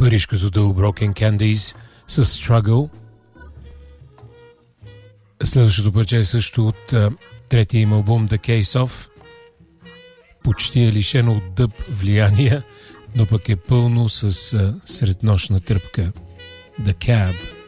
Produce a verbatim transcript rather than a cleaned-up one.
парижкото дуо Broken Candies с Struggle. Следващото парче е също от а, третия им албум The Case Off. Почти е лишено от дъб влияние, но пък е пълно с а, среднощна тръпка. The Cab.